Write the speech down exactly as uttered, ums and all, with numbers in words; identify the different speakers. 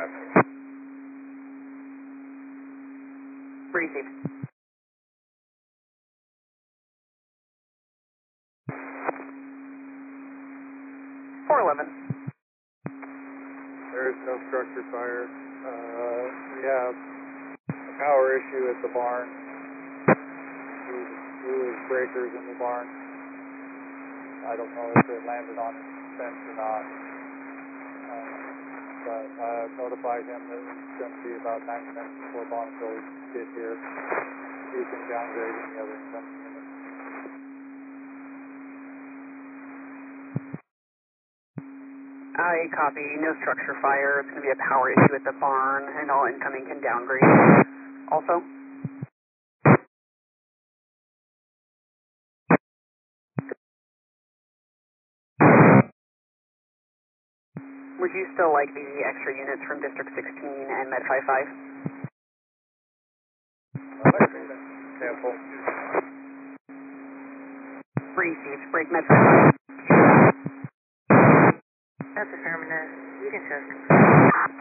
Speaker 1: asking.
Speaker 2: Received. four eleven.
Speaker 3: There is no structure fire. Uh, we have a power issue at the barn. We lose breakers in the barn. I don't know if it landed on his fence or not. Uh, but I uh, notified him that it's going to be about ninety minutes before Bonneville get here. He can downgrade any other incoming units.
Speaker 2: I copy. No structure fire. It's going to be a power issue at the barn, and all incoming can downgrade. Also, would you still like the extra units from District sixteen and Med five five?
Speaker 3: Sample.
Speaker 2: Received. Break Med five five.
Speaker 4: That's affirmative. You can check.